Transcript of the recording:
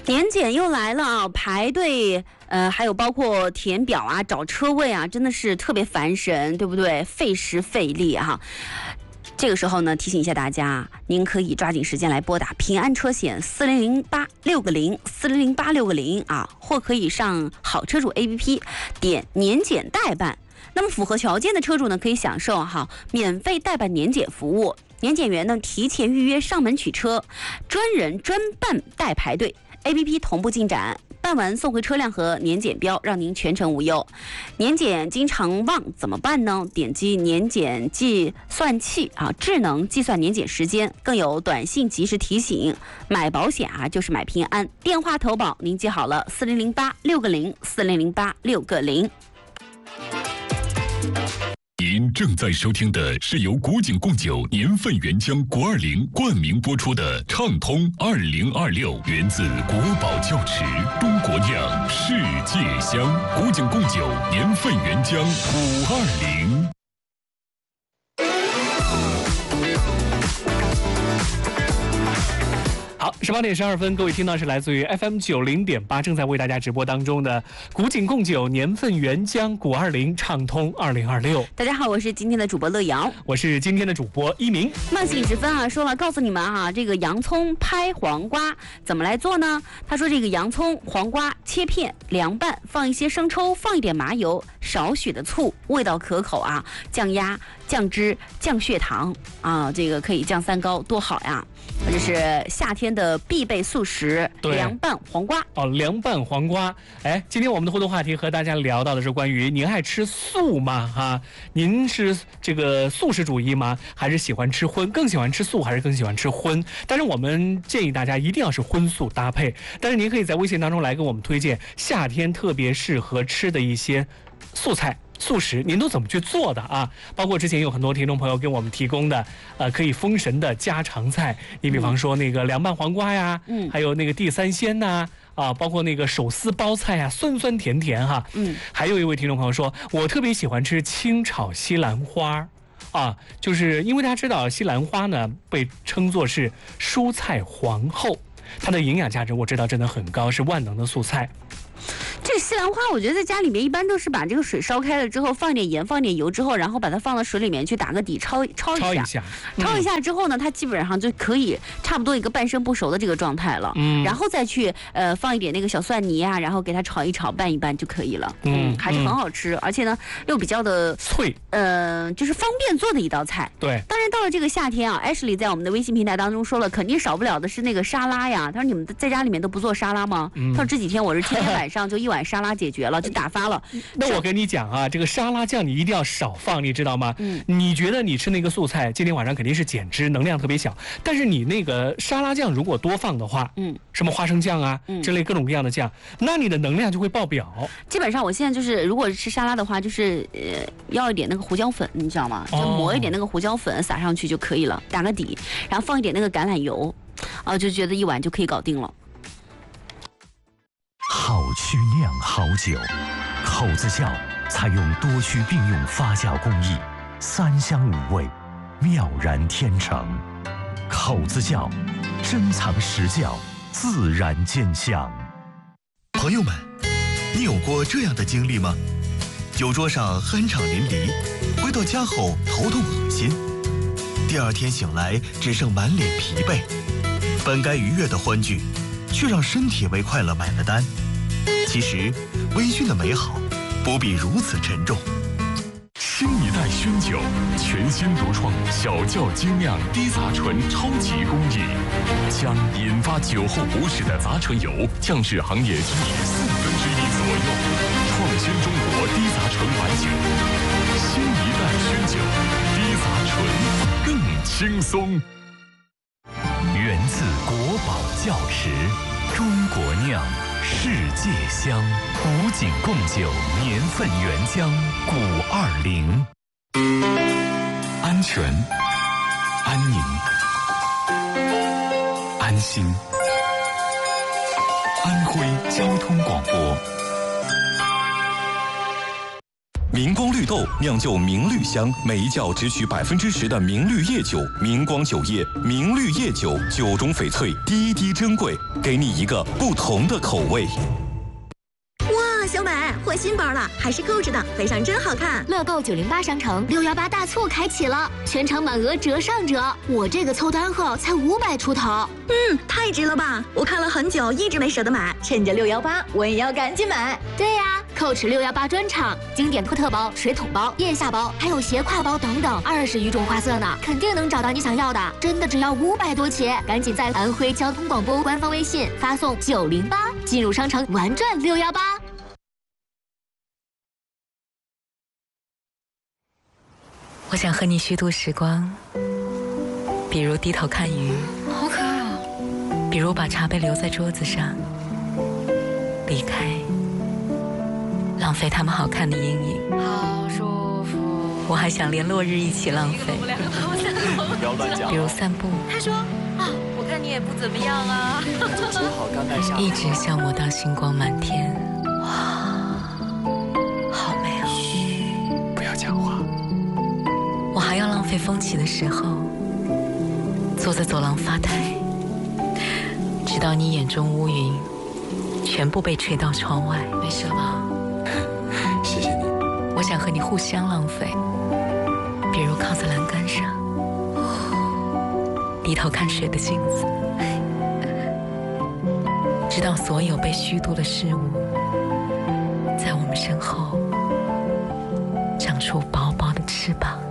年检又来了啊，排队，还有包括填表啊、找车位啊，真的是特别烦神，对不对？费时费力哈。这个时候呢，提醒一下大家，您可以抓紧时间来拨打平安车险400860400860啊，或可以上好车主 APP 点年检代办。那么符合条件的车主呢，可以享受免费代办年检服务。年检员呢提前预约上门取车，专人专办代排队 ，APP 同步进展，办完送回车辆和年检标，让您全程无忧。年检经常忘怎么办呢？点击年检计算器智能计算年检时间，更有短信及时提醒。买保险就是买平安。电话投保您记好了，400860400860。 您正在收听的是由古井贡酒年份原浆520冠名播出的畅通2026，源自国宝窖池，中国酿，世界香。古井贡酒年份原浆520。 好，18点12分，各位听到是来自于 FM 90.8正在为大家直播当中的古井贡酒年份原浆520畅通2026。 大家好，我是今天的主播乐瑶， 我是今天的主播一鸣。 慢性时分说了，告诉你们这个洋葱拍黄瓜怎么来做呢？他说这个洋葱、黄瓜切片凉拌，放一些生抽，放一点麻油，少许的醋，味道可口降压、降脂、降血糖这个可以降三高，多好呀！这是夏天的必备素食，凉拌黄瓜凉拌黄瓜。今天我们的互动话题和大家聊到的是关于您爱吃素吗？您是这个素食主义吗？还是喜欢吃荤？更喜欢吃素还是更喜欢吃荤？但是我们建议大家一定要是荤素搭配。但是您可以在微信当中来跟我们推荐夏天特别适合吃的一些素菜。素食您都怎么去做的包括之前有很多听众朋友给我们提供的可以封神的家常菜，你比方说那个凉拌黄瓜呀，还有那个地三鲜呐包括那个手撕包菜呀，酸酸甜甜还有一位听众朋友说，我特别喜欢吃清炒西兰花就是因为大家知道西兰花呢被称作是蔬菜皇后，它的营养价值我知道真的很高，是万能的素菜。 这个西兰花我觉得在家里面一般都是把这个水烧开了之后，放一点盐放一点油之后，然后把它放到水里面去打个底，焯一下之后呢，它基本上就可以差不多一个半生不熟的这个状态了，然后再去放一点那个小蒜泥然后给它炒一炒拌一拌就可以了。还是很好吃，而且呢又比较的脆， 就是方便做的一道菜。 对， 当然到了这个夏天Ashley 在我们的微信平台当中说了，肯定少不了的是那个沙拉呀。他说你们在家里面都不做沙拉吗？他说这几天我是天天晚上就一碗沙拉解决了，就打发了。 那我跟你讲这个沙拉酱你一定要少放，你知道吗？你觉得你吃那个素菜今天晚上肯定是减脂，能量特别小，但是你那个沙拉酱如果多放的话，什么花生酱之类各种各样的酱，那你的能量就会爆表。 基本上我现在就是如果是吃沙拉的话，就是要一点那个胡椒粉，你知道吗？就抹一点那个胡椒粉撒上去就可以了，打个底，然后放一点那个橄榄油就觉得一碗就可以搞定了。 好曲酿好酒，口子窖采用多区并用发酵工艺，3香5味，妙然天成。口子窖珍藏实窖，自然见香。 朋友们，你有过这样的经历吗？酒桌上酣畅淋漓，回到家后头痛恶心，第二天醒来只剩满脸疲惫，本该愉悦的欢聚，却让身体为快乐买了单。其实微醺的美好不必如此沉重。 新一代熏酒，全新独创小窖精酿低杂醇超级工艺，将引发酒后不适的杂醇油降至行业居民1/4左右，创新中国低杂醇白酒。新一代熏酒，低杂醇更轻松。 源自国宝窖池，中国酿，世界香。古井贡酒年份原浆520。 安全、安宁、安心。安徽交通广播。 明光绿豆酿就明绿香，每一窖只取10%的明绿叶酒。明光酒业明绿叶酒，酒中翡翠，滴滴珍贵，给你一个不同的口味。 哇，小美换新包了，还是购置的，背上真好看。 乐购908商城618大促开启了，全场满额折上折。我这个凑单后才500出头。 太值了吧！我看了很久，一直没舍得买，趁着618，我也要赶紧买。 对呀，Coach 618专场，经典托特包、水桶包、腋下包，还有斜挎包等等，20余种花色呢，肯定能找到你想要的。真的只要500多起，赶紧在安徽交通广播官方微信发送908，进入商城玩转618。 我想和你虚度时光，比如低头看鱼， 好可爱啊！ 比如把茶杯留在桌子上，离开，浪费他们好看的阴影。 好舒服。 我还想连落日一起浪费， 不要乱讲。 比如散步。 他说啊，我看你也不怎么样啊。 煮好干麦下。 一直消磨到星光满天。哇，好美哦！ 嘘，不要讲话。 我还要浪费风起的时候，坐在走廊发呆，直到你眼中乌云全部被吹到窗外。没事吧？ 谢谢你。 我想和你互相浪费，比如靠在栏杆上，低头看水的镜子，直到所有被虚度的事物，在我们身后长出薄薄的翅膀。